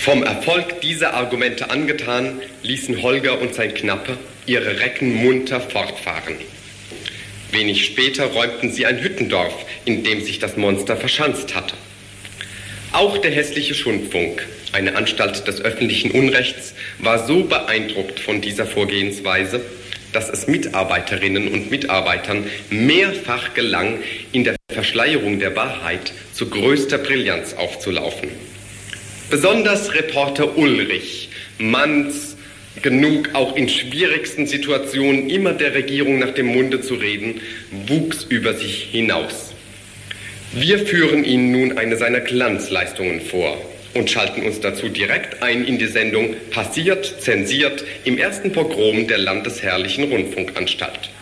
Vom Erfolg dieser Argumente angetan, ließen Holger und sein Knappe ihre Recken munter fortfahren. Wenig später räumten sie ein Hüttendorf, in dem sich das Monster verschanzt hatte. Auch der hässliche Schundfunk, eine Anstalt des öffentlichen Unrechts, war so beeindruckt von dieser Vorgehensweise, dass es Mitarbeiterinnen und Mitarbeitern mehrfach gelang, in der Verschleierung der Wahrheit zu größter Brillanz aufzulaufen. Besonders Reporter Ulrich, manns genug auch in schwierigsten Situationen immer der Regierung nach dem Munde zu reden, wuchs über sich hinaus. Wir führen Ihnen nun eine seiner Glanzleistungen vor und schalten uns dazu direkt ein in die Sendung Passiert, zensiert im ersten Pogrom der Landesherrlichen Rundfunkanstalt.